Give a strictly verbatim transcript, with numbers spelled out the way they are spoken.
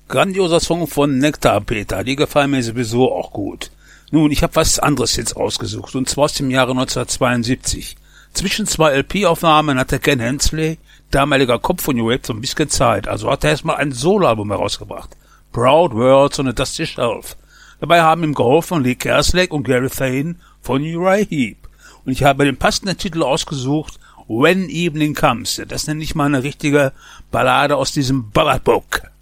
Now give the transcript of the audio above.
Grandioser Song von Nektar, Peter. Die gefallen mir sowieso auch gut. Nun, ich habe was anderes jetzt ausgesucht, und zwar aus dem Jahre neunzehnhundertzweiundsiebzig. Zwischen zwei L P-Aufnahmen hatte Ken Hensley, damaliger Kopf von New Wave, so ein bisschen Zeit. Also hat er erstmal ein Soloalbum herausgebracht. Proud Words on a Dusty Shelf. Dabei haben ihm geholfen Lee Kerslake und Gary Thane von Uriah Heep. Und ich habe den passenden Titel ausgesucht, When Evening Comes. Das nenne ich mal eine richtige Ballade aus diesem Balladbook.